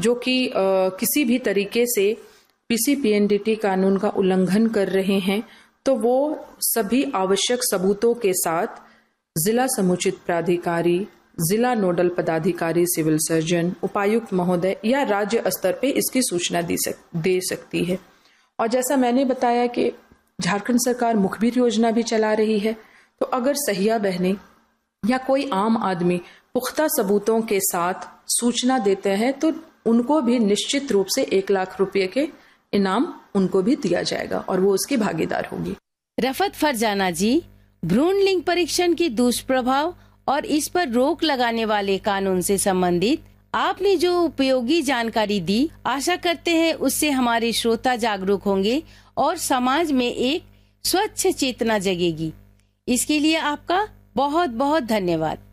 जो कि किसी भी तरीके से पीसीपीएनडीटी कानून का उल्लंघन कर रहे हैं, तो वो सभी आवश्यक सबूतों के साथ जिला समुचित प्राधिकारी, जिला नोडल पदाधिकारी, सिविल सर्जन, उपायुक्त महोदय या राज्य स्तर पे इसकी सूचना दे सकती है। और जैसा मैंने बताया कि झारखंड सरकार मुखबिर योजना भी चला रही है, तो अगर सहिया बहनें या कोई आम आदमी पुख्ता सबूतों के साथ सूचना देते हैं तो उनको भी निश्चित रूप से 1 लाख रुपए के इनाम उनको भी दिया जाएगा और वो उसकी भागीदार होगी। रफत फरजाना जी, भ्रूण लिंग परीक्षण की दुष्प्रभाव और इस पर रोक लगाने वाले कानून से संबंधित आपने जो उपयोगी जानकारी दी, आशा करते हैं उससे हमारे श्रोता जागरूक होंगे और समाज में एक स्वच्छ चेतना जगेगी। इसके लिए आपका बहुत बहुत धन्यवाद।